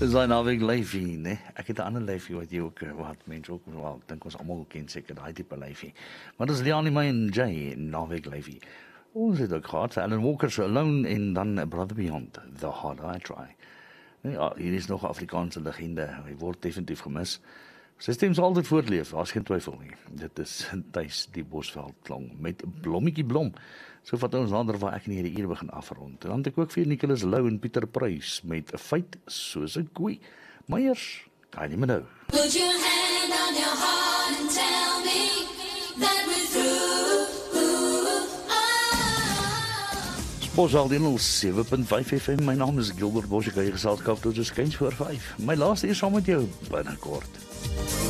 Dis daai naweek lyfie, né? Ek het 'n ander lyfie wat jy ook wat mense ook wel, ek dink ons almal ken seker daai tipe lyfie. Maar dis Leonie May en Jay naweek lyfie. Ons het ook gehad Alan Walker's Alone en dan Brother Beyond, The Harder I Try. Ja, hier is nog 'n Afrikaanse legende. Hy word definitief gemis. Sy stem sal altyd voortleef, daar's geen twyfel nie. Dit is Thys die Bosveld klong met Blommetjie Blom. So vat ons nader waar ek in hierdie uur begin afrond. Dan het ek ook vir Nicholas Lou en Pieter Pruis met 'n feit soos 'n koei. Meyers, Kylie Minogue. Put your hand on your heart and tell me that we're through. Bosal 7.5 FM. My naam is Gilbert Bosch, ek gesels kap tot so skuins voor 5. My laaste uur saam met jou binnekort.